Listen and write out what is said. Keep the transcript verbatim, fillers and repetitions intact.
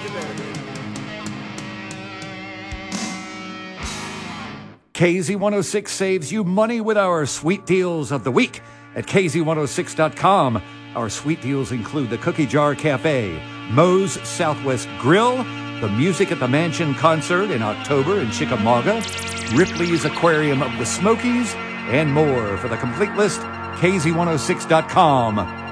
K Z one oh six saves you money with our sweet deals of the week at K Z one oh six dot com. Our sweet deals include the Cookie Jar Cafe, Moe's Southwest Grill, the Music at the Mansion concert in October in Chickamauga, Ripley's Aquarium of the Smokies, and more. For the complete list, K Z one oh six dot com.